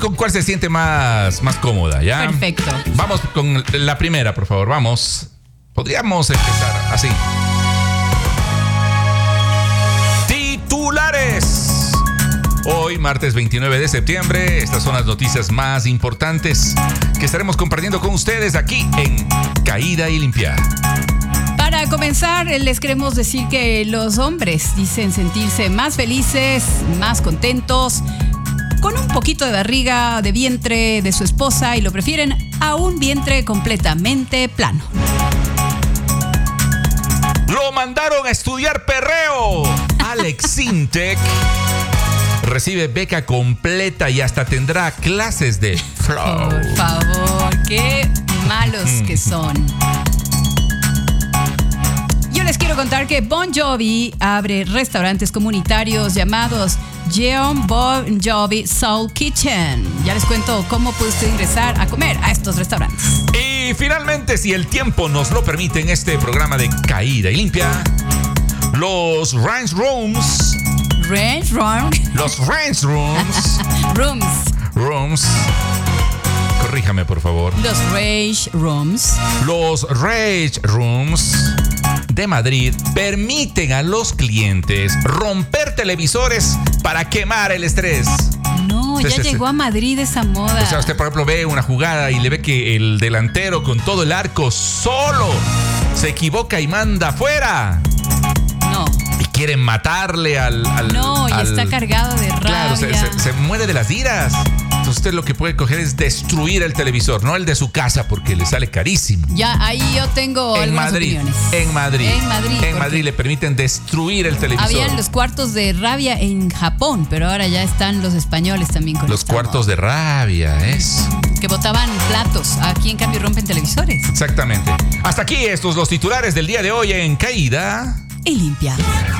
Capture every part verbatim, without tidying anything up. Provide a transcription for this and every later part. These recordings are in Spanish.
con cuál se siente más, más cómoda, ¿ya? Perfecto. Vamos con la primera, por favor, vamos. Podríamos empezar así. Titulares. Hoy, martes veintinueve de septiembre, estas son las noticias más importantes que estaremos compartiendo con ustedes aquí en Caída y Limpia. Para comenzar, les queremos decir que los hombres dicen sentirse más felices, más contentos, con un poquito de barriga, de vientre de su esposa, y lo prefieren a un vientre completamente plano. Lo mandaron a estudiar perreo. Alex Sintek recibe beca completa y hasta tendrá clases de flow. Por favor, qué malos que son. Yo les quiero contar que Bon Jovi abre restaurantes comunitarios llamados John Bon Jovi Soul Kitchen. Ya les cuento cómo puede usted ingresar a comer a estos restaurantes. Y finalmente, si el tiempo nos lo permite, en este programa de Caída y Limpia, los Ranch Rooms. Ranch Rooms. Los Ranch Rooms. Rooms. Rooms. Corríjame, por favor. Los Rage Rooms. Los Rage Rooms de Madrid permiten a los clientes romper televisores para quemar el estrés. No, ya sí, sí, llegó sí. a Madrid esa moda. O sea, usted, por ejemplo, ve una jugada y le ve que el delantero con todo el arco solo se equivoca y manda afuera. No. Y quieren matarle al... al no, y al, está cargado de rabia. Claro, se, se, se muere de las iras. Entonces usted lo que puede coger es destruir el televisor, no el de su casa, porque le sale carísimo. Ya, ahí yo tengo en algunas Madrid, opiniones. En Madrid. En Madrid. En Madrid le permiten destruir el televisor. Habían los cuartos de rabia en Japón, pero ahora ya están los españoles también con los esta cuartos moda. de rabia, es. Que botaban platos. Aquí en cambio rompen televisores. Exactamente. Hasta aquí estos los titulares del día de hoy en Caída Y Limpia.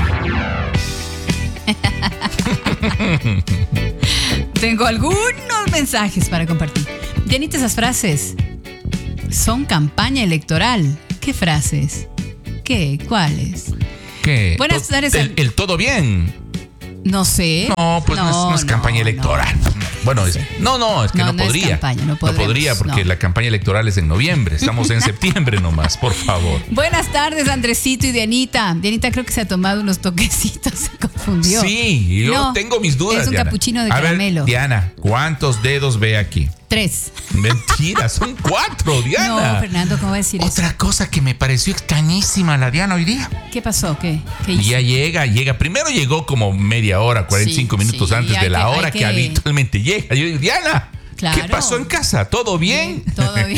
Tengo algunos mensajes para compartir. Dianita, esas frases son campaña electoral. ¿Qué frases? ¿Qué? ¿Cuáles? ¿Qué? Buenas tardes. El, el todo bien. No sé. No, pues no, no, es, no es no, campaña electoral. No. Bueno, es, Sí. no, no, es que No, no, no es podría. campaña, no no podremos, podría porque no. la campaña electoral es en noviembre. Estamos en septiembre nomás, por favor. Buenas tardes, Andresito y Dianita. Dianita creo que se ha tomado unos toquecitos, se confundió. Sí, yo No, tengo mis dudas. es un Diana. capuchino de A ver, caramelo. Diana, ¿cuántos dedos ve aquí? Tres. Mentira, son cuatro, Diana. No, Fernando, ¿cómo va a decir Otra eso? cosa que me pareció extrañísima la Diana hoy día. ¿Qué pasó? ¿Qué? ¿Qué hizo? Ya llega, llega. Primero llegó como media hora, cuarenta y cinco Sí, minutos sí, antes hay de la que- hay hora que... que- habitualmente llega. Yo digo, Diana, Claro. ¿qué pasó en casa? ¿Todo bien? Bien, todo bien.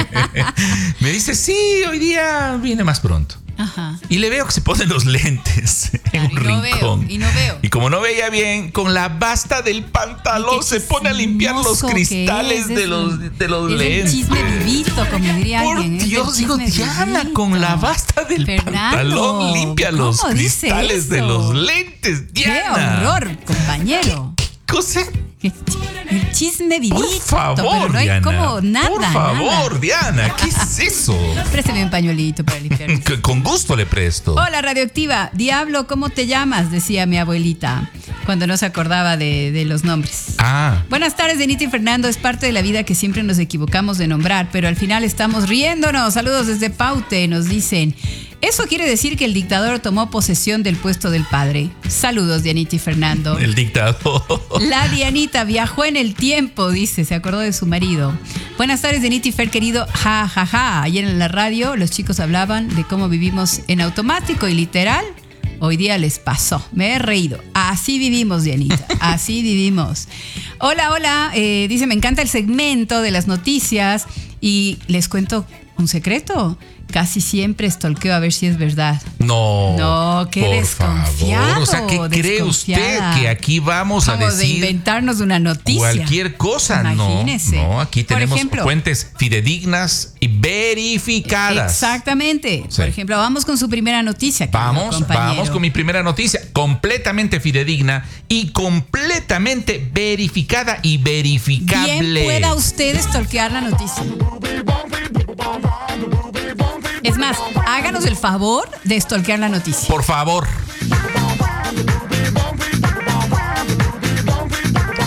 Me dice, sí, hoy día viene más pronto. Ajá. Y le veo que se ponen los lentes en Claro, un y no rincón. veo, y no veo. Y como no veía bien, con la basta del pantalón Ay, qué se pone a limpiar los chismoso que cristales es, de es los, un- de los es lentes. el chisme vivito, como diría Por alguien. es el Dios, digo, chisme Diana, vivito. con la basta del Fernando, pantalón limpia los ¿cómo dice cristales de eso? los lentes. ¡Qué Diana. horror, compañero! Cosa. El chisme vivito. Por favor, pero no hay Diana. como nada. Por favor, nada. Diana, ¿qué es eso? Préstame un pañuelito para limpiar. C- Con gusto le presto. Hola, radioactiva. Diablo, ¿cómo te llamas? Decía mi abuelita cuando no se acordaba de, de los nombres. Ah, Buenas tardes, Denita y Fernando. Es parte de la vida que siempre nos equivocamos de nombrar, pero al final estamos riéndonos. Saludos desde Paute, nos dicen. Eso quiere decir que el dictador tomó posesión del puesto del padre. Saludos, Dianita y Fernando. el dictador. La Dianita viajó en el tiempo, dice, se acordó de su marido. Buenas tardes, Dianita y Fer, querido. Ja, ja, ja. Ayer en la radio los chicos hablaban de cómo vivimos en automático y literal. Hoy día les pasó. Me he reído. Así vivimos, Dianita. Así vivimos. Hola, hola. Eh, dice, me encanta el segmento de las noticias y les cuento un secreto. Casi siempre stalkeo a ver si es verdad. No. No, qué por desconfiado, favor. O sea, ¿qué cree usted? desconfiada. Que aquí vamos, Vamos a a decir inventarnos una noticia. cualquier cosa. Imagínese. No, no, aquí Por tenemos ejemplo, fuentes fidedignas y verificadas. Exactamente. Sí. Por ejemplo, vamos con su primera noticia. querido Vamos, compañero. vamos con mi primera noticia, completamente fidedigna y completamente verificada y verificable. Bien pueda usted stalkear la noticia. Es más, háganos el favor de stalkear la noticia. Por favor.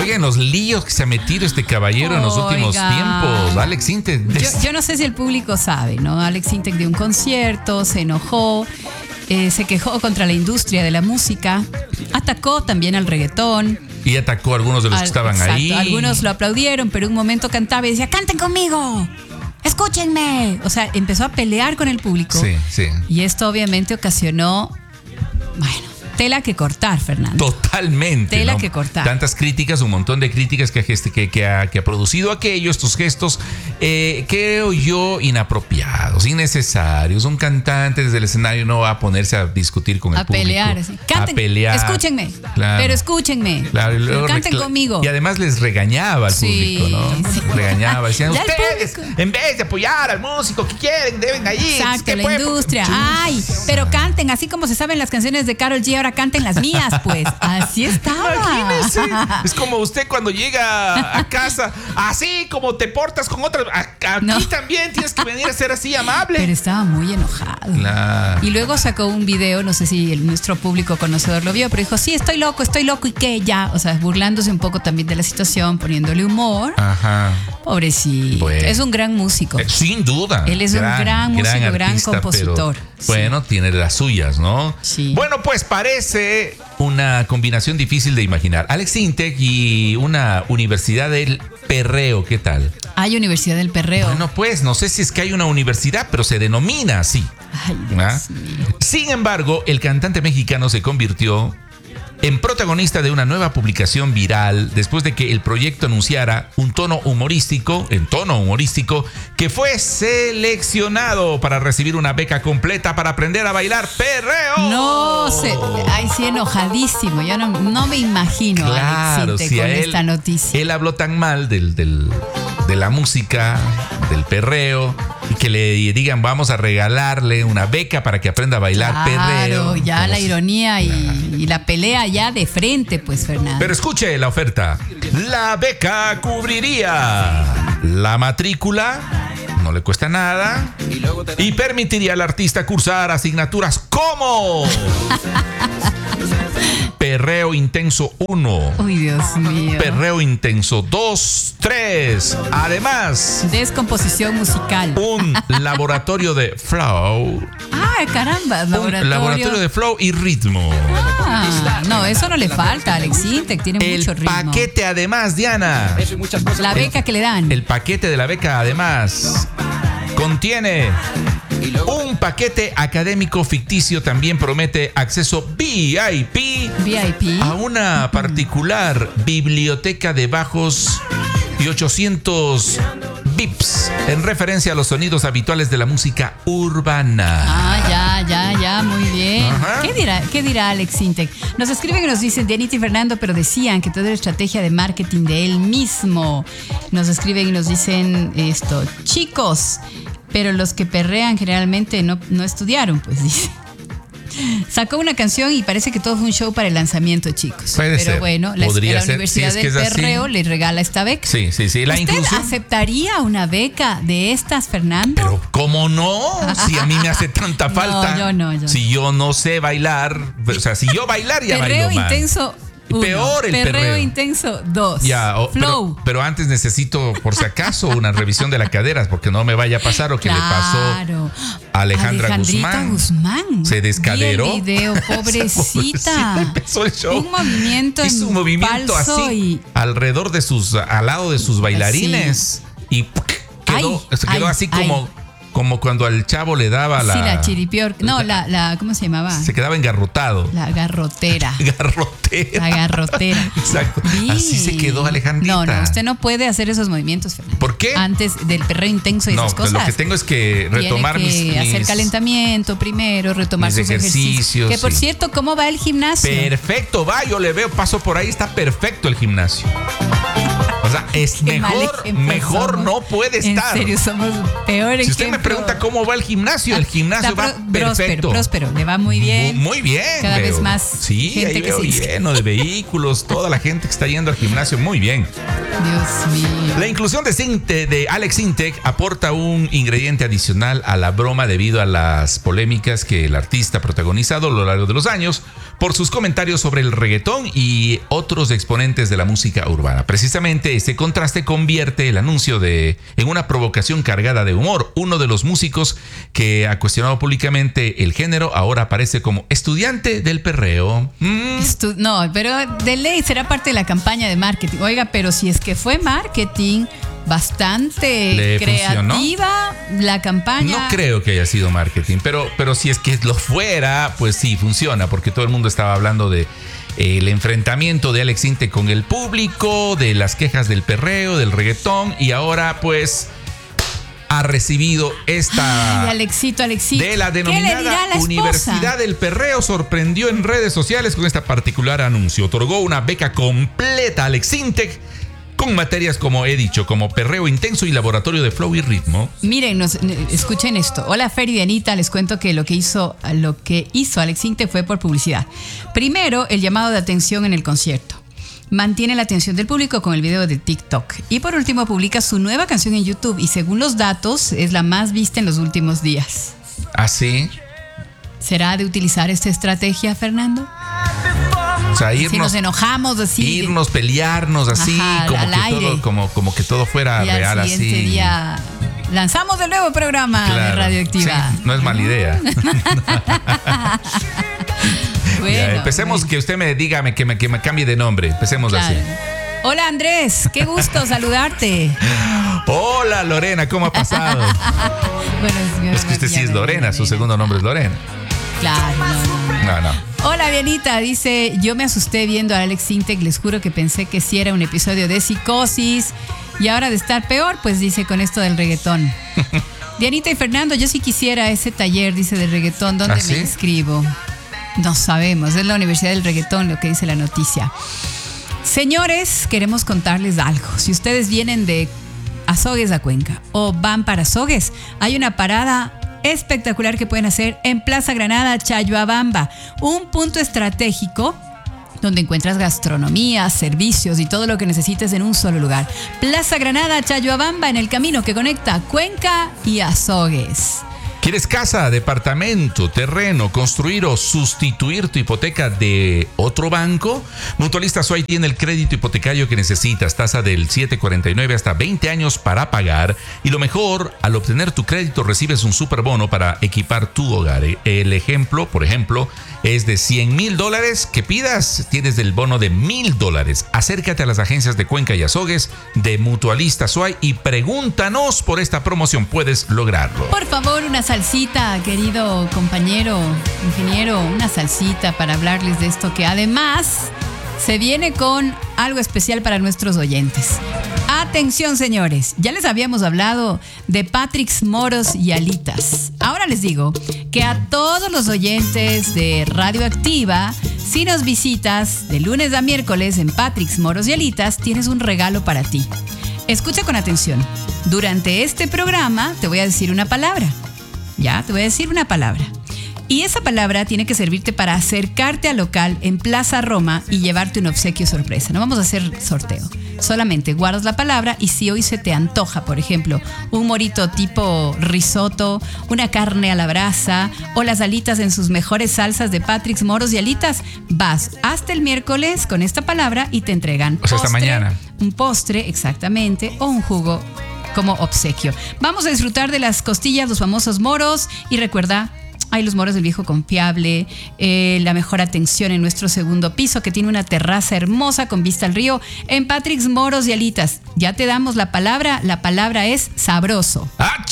Oigan, los líos que se ha metido este caballero en los últimos Oiga. tiempos. Alex Intec. Yo, yo no sé si el público sabe, ¿no? Alex Intec dio un concierto, se enojó, eh, se quejó contra la industria de la música, atacó también al reggaetón. Y atacó a algunos de los Al- que estaban exacto, ahí. Algunos lo aplaudieron, pero un momento cantaba y decía, ¡canten conmigo! ¡Escúchenme! O sea, empezó a pelear con el público. Sí, sí. Y esto obviamente ocasionó, bueno, tela que cortar, Fernando. Totalmente. Tela ¿no? que cortar. Tantas críticas, un montón de críticas que, geste- que, que, ha, que ha producido aquello, estos gestos, eh, creo yo, inapropiados, innecesarios. Un cantante desde el escenario no va a ponerse a discutir con el A público. pelear, así. Canten, a pelear. escúchenme, Claro. pero escúchenme, Claro, y luego pero canten recla- conmigo. Y además les regañaba al Sí, público, ¿no? sí. Regañaba. Decían, Ya el ustedes, público. en vez de apoyar al músico que quieren, deben ahí. Exacto, ¿qué la pueden- industria. Ay, pero canten, así como se saben las canciones de Karol G, ahora canten las mías, pues. Así estaba. Imagínese. Es como usted cuando llega a casa, así como te portas con otras. a- Aquí No. también tienes que venir a ser así amable. Pero estaba muy enojado. Claro. Y luego sacó un video, no sé si el, nuestro público conocedor lo vio, pero dijo, sí, estoy loco, estoy loco y qué, ya. O sea, burlándose un poco también de la situación, poniéndole humor. Ajá. Pobrecito. Bueno. Es un gran músico. Eh, sin duda. Él es un gran músico, gran compositor. pero, Sí. Bueno, tiene las suyas, ¿no? Sí. Bueno, pues parece una combinación difícil de imaginar. Alex Intec y una universidad del perreo, ¿qué tal? Hay Universidad del Perreo. Bueno, pues no sé si es que hay una universidad, pero se denomina así. Ay, ¿Ah? Dios mío. Sin embargo, el cantante mexicano se convirtió en protagonista de una nueva publicación viral después de que el proyecto anunciara un tono humorístico, en tono humorístico, que fue seleccionado para recibir una beca completa para aprender a bailar perreo. No sé, ay, sí, enojadísimo. Yo no, no me imagino a Claro, Alex Intec si con a él, esta noticia. él habló tan mal del, del- de la música, del perreo, y que le digan vamos a regalarle una beca para que aprenda a bailar perreo. Claro, ya Como la si- ironía y, y la pelea ya de frente, pues, Fernando. Pero escuche la oferta. La beca cubriría la matrícula, no le cuesta nada, y permitiría al artista cursar asignaturas como Perreo Intenso uno, Uy, Dios mío. Perreo Intenso dos, tres. Además, Descomposición musical. un laboratorio de flow, Ah, caramba, un laboratorio. laboratorio de flow y ritmo. Ah, no, eso no le falta a Alex Intec, tiene El mucho ritmo. paquete además, Diana. La beca que le dan. El paquete de la beca además contiene un paquete académico ficticio, también promete acceso V I P V I P. a una particular biblioteca de bajos y ochocientos V I Ps en referencia a los sonidos habituales de la música urbana. Ah, ya, ya, ya, muy bien. Ajá. ¿Qué dirá, qué dirá Alex Intec? Nos escriben y nos dicen, Dianita y Fernando, pero decían que toda la estrategia de marketing de él mismo. Nos escriben y nos dicen esto, chicos, pero los que perrean generalmente no, no estudiaron, pues dice. Sacó una canción y parece que todo fue un show para el lanzamiento, chicos. Puede Pero ser. bueno, la, Podría la ser. Universidad Si es que del es así. Perreo le regala esta beca. Sí, sí, sí. La ¿Usted inclusión. aceptaría una beca de estas, Fernando? Pero ¿cómo no? Si a mí me hace tanta No, falta. yo no, yo si yo no sé bailar, o sea, si yo bailar ya Perreo bailo mal. intenso. Uno. Peor el perreo. perreo. intenso dos. Ya, o- Flow. pero, pero antes necesito, por si acaso, una revisión de las caderas, porque no me vaya a pasar lo que le pasó Claro. a Alejandra Alejandrita Guzmán. Guzmán. Se descaderó. Vi el video, pobrecita. Empezó el show. Un movimiento Hizo en un movimiento falso así y- alrededor de sus, al lado de sus bailarines. Y quedó, Ay, se quedó ay, así como, ay. como cuando al chavo le daba la. Sí, la chiripior. No, la, la, ¿cómo se llamaba? Se quedaba engarrotado. La garrotera. Garrotera. La garrotera. Exacto. Vi. Así se quedó Alejandrita. No, no, usted no puede hacer esos movimientos, Fernando. ¿Por qué? Antes del perreo intenso y No, esas pues cosas. lo que tengo es que retomar Tiene mis, que hacer mis- calentamiento primero, retomar mis sus ejercicios. ejercicios, Que por sí. cierto, ¿cómo va el gimnasio? Perfecto, va, yo le veo, paso por ahí, está perfecto el gimnasio. O sea, es Qué mal mejor, ejemplo mejor somos. no puede estar. En serio, somos peor Si usted me ejemplo. pregunta cómo va el gimnasio, el gimnasio Está va pro- próspero, perfecto. próspero, le va muy bien. Muy bien. Cada veo. vez más Sí, gente ahí que veo se inscribe. lleno de vehículos, toda la gente que está yendo al gimnasio, muy bien. Dios mío. La inclusión de, Sinte- de Alex Intec aporta un ingrediente adicional a la broma debido a las polémicas que el artista ha protagonizado a lo largo de los años por sus comentarios sobre el reggaetón y otros exponentes de la música urbana. Precisamente este contraste convierte el anuncio de, en una provocación cargada de humor. Uno de los músicos que ha cuestionado públicamente el género ahora aparece como estudiante del perreo. Mm. Estu- no, pero de ley será parte de la campaña de marketing. Oiga, pero si es que fue marketing bastante ¿Le creativa funcionó? La campaña. No creo que haya sido marketing, pero, pero si es que lo fuera, pues sí, funciona, porque todo el mundo estaba hablando de eh, el enfrentamiento de Alex Intec con el público, de las quejas del perreo, del reggaetón, y ahora pues ha recibido esta... Ay, Alexito, Alexito. De la ¿Qué le dirá denominada la esposa? Universidad del Perreo sorprendió en redes sociales con esta particular anuncio. Otorgó una beca completa a Alex Intec con materias, como he dicho, como perreo intenso y laboratorio de flow y ritmo. Miren, nos, escuchen esto. Hola, Fer y Anita, les cuento que lo que hizo, lo que hizo Alex Intec fue por publicidad. Primero, el llamado de atención en el concierto. Mantiene la atención del público con el video de TikTok. Y por último, publica su nueva canción en YouTube y según los datos, es la más vista en los últimos días. ¿Ah, sí? ¿Será de utilizar esta estrategia, Fernando? O sea, irnos, si nos enojamos así. Irnos, pelearnos así, Ajá, como, al que aire. todo, como, como que todo fuera Y al real siguiente así. día lanzamos el nuevo programa de Claro. Radioactiva. Sí, no es mala idea. Bueno, Ya, empecemos bueno. que usted me diga que me, que me cambie de nombre. Empecemos Claro. así. Hola Andrés, qué gusto saludarte. Hola Lorena, ¿cómo ha pasado? Bueno, Es que usted sí es Lorena, su segundo nombre es Lorena. Claro, no, no. No, no. Hola, Bianita, dice, yo me asusté viendo a Alex Intec, les juro que pensé que sí era un episodio de psicosis y ahora de estar peor, pues dice con esto del reggaetón. Dianita y Fernando, yo sí quisiera ese taller, dice, de reggaetón, ¿dónde ¿Ah, me sí? inscribo? No sabemos, es la Universidad del Reggaetón lo que dice la noticia. Señores, queremos contarles algo. Si ustedes vienen de Azogues a Cuenca o van para Azogues, hay una parada espectacular que pueden hacer en Plaza Granada, Chayhuabamba, un punto estratégico donde encuentras gastronomía, servicios y todo lo que necesites en un solo lugar. Plaza Granada, Chayhuabamba, en el camino que conecta Cuenca y Azogues. ¿Quieres casa, departamento, terreno, construir o sustituir tu hipoteca de otro banco? Mutualista Suay tiene el crédito hipotecario que necesitas, tasa del siete cuarenta y nueve hasta veinte años para pagar. Y lo mejor, al obtener tu crédito recibes un superbono para equipar tu hogar. El ejemplo, por ejemplo, es de cien mil dólares que pidas, tienes el bono de mil dólares. Acércate a las agencias de Cuenca y Azogues de Mutualista Suay y pregúntanos por esta promoción. Puedes lograrlo. Por favor, una salsita, querido compañero, ingeniero, una salsita para hablarles de esto que además se viene con algo especial para nuestros oyentes. Atención, señores, ya les habíamos hablado de Patrick's Moros y Alitas. Ahora les digo que a todos los oyentes de Radioactiva, si nos visitas de lunes a miércoles en Patrick's Moros y Alitas, tienes un regalo para ti. Escucha con atención. Durante este programa te voy a decir una palabra. Ya, te voy a decir una palabra. Y esa palabra tiene que servirte para acercarte al local en Plaza Roma y llevarte un obsequio sorpresa. No vamos a hacer sorteo. Solamente guardas la palabra y si hoy se te antoja, por ejemplo, un morito tipo risotto, una carne a la brasa o las alitas en sus mejores salsas de Patrick's Moros y Alitas, vas hasta el miércoles con esta palabra y te entregan O sea, hasta mañana. un postre, exactamente, o un jugo como obsequio. Vamos a disfrutar de las costillas, los famosos moros, y recuerda, hay los moros del viejo confiable, eh, la mejor atención en nuestro segundo piso que tiene una terraza hermosa con vista al río en Patrick's Moros y Alitas. Ya te damos la palabra, la palabra es sabroso.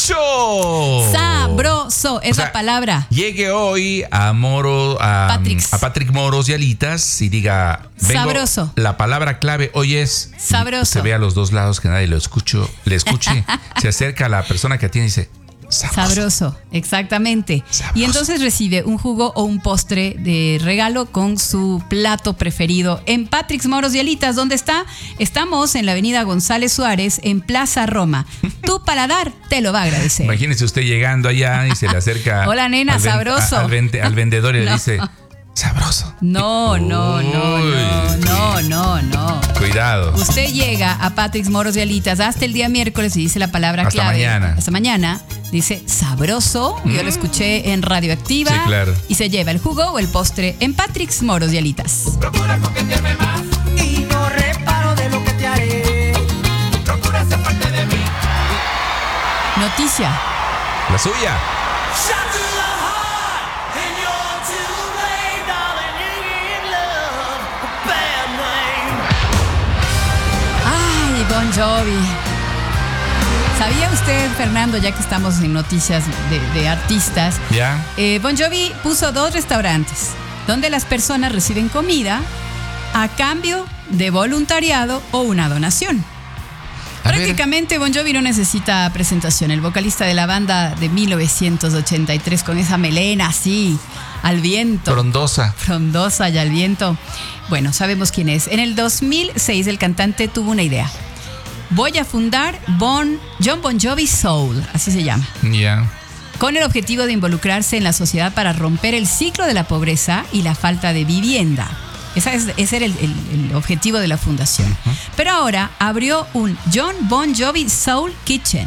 ¡Acho! Sabroso es O sea, la palabra. Llegue hoy a Moro, a Patrick's. a Patrick Moros y Alitas y diga, vengo, Sabroso. La palabra clave hoy es Sabroso. Se ve a los dos lados que nadie lo escucho, le escuche, se acerca a la persona que atiende y dice, sabroso. Sabroso, exactamente. Sabroso. Y entonces recibe un jugo o un postre de regalo con su plato preferido en Patrick's Moros y Alitas. ¿Dónde está? Estamos en la avenida González Suárez, en Plaza Roma. Tu paladar te lo va a agradecer. Imagínese usted llegando allá y se le acerca. Hola, nena, al ven- sabroso. a- al, vende- al vendedor y le No. dice, sabroso. No, no, no, no, Uy. no, no, no. Cuidado. Usted llega a Patrick's Moros y Alitas hasta el día miércoles y dice la palabra Hasta clave. mañana. Hasta mañana. Dice sabroso. Yo lo escuché en Radioactiva. Sí, claro. Y se lleva el jugo o el postre en Patrick's Moros y Alitas. Procura coquetearme más y no reparo de lo que te haré. Procura ser parte de mí. Noticia. La suya. Shot to the heart and you're too late, darling. In love, a bad name. Ay, Bon Jovi. ¿Sabía usted, Fernando, ya que estamos en noticias de, de artistas? Ya. Eh, Bon Jovi puso dos restaurantes donde las personas reciben comida a cambio de voluntariado o una donación. A Prácticamente Bon Jovi no necesita presentación. El vocalista de la banda de mil novecientos ochenta y tres con esa melena así, al viento. Frondosa. Frondosa y al viento. Bueno, sabemos quién es. En el dos mil seis el cantante tuvo una idea. Voy a fundar Bon, John Bon Jovi Soul, así se llama, Ya. con el objetivo de involucrarse en la sociedad para romper el ciclo de la pobreza y la falta de vivienda. Esa es, ese era el, el, el objetivo de la fundación. Uh-huh. Pero ahora abrió un John Bon Jovi Soul Kitchen.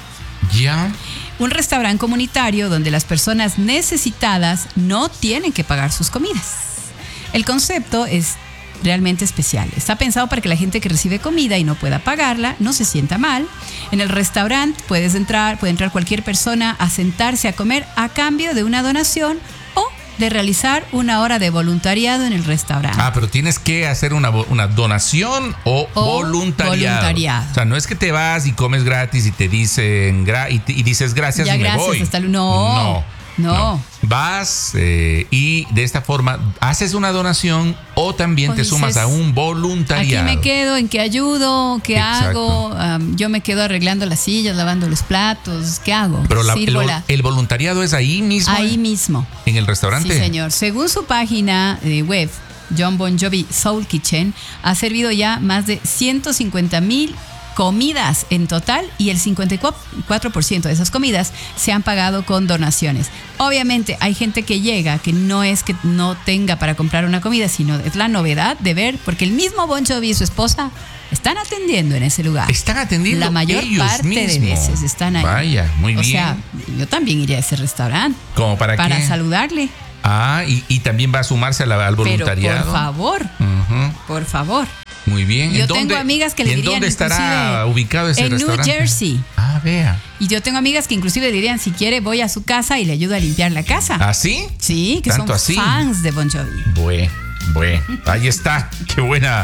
Ya. Un restaurante comunitario donde las personas necesitadas no tienen que pagar sus comidas. El concepto es realmente especial. Está pensado para que la gente que recibe comida y no pueda pagarla no se sienta mal. En el restaurante puedes entrar, puede entrar cualquier persona a sentarse a comer a cambio de una donación o de realizar una hora de voluntariado en el restaurante. Ah, pero tienes que hacer una, una donación o, O voluntariado. voluntariado. O sea, no es que te vas y comes gratis y te dicen gra- y, te- y dices gracias Ya, y me gracias, voy. hasta luego. No, no. no. Vas eh, y de esta forma haces una donación o también O te dices, sumas a un voluntariado. Aquí me quedo, ¿en qué ayudo? ¿Qué Exacto. hago? Um, yo me quedo arreglando las sillas, lavando los platos. ¿Qué hago? Pero la- Sirvo el, la- el voluntariado es ahí mismo. ahí mismo. En el restaurante. Sí, señor. Según su página de web, John Bon Jovi Soul Kitchen ha servido ya más de ciento cincuenta mil comidas en total y el cincuenta y cuatro por ciento de esas comidas se han pagado con donaciones. Obviamente hay gente que llega que no es que no tenga para comprar una comida, sino es la novedad de ver, porque el mismo Bon Jovi y su esposa están atendiendo en ese lugar. Están atendiendo La mayor ellos parte mismos. de veces están ahí. Vaya, muy o bien. O sea, yo también iría a ese restaurante. ¿Cómo para Para qué? saludarle. Ah, y, y también va a sumarse a la- al voluntariado. Pero por favor, Ujú. por favor. Muy bien. Yo ¿En tengo dónde- amigas que ¿y le en dirían dónde estará inclusive ubicado ese en New restaurante? Jersey. Ah, vea. Y yo tengo amigas que inclusive dirían, si quiere voy a su casa y le ayudo a limpiar la casa. ¿Ah, sí? Sí, que ¿Tanto son así? fans de Bon Jovi. Bueno, bueno. Ahí está. Qué buena.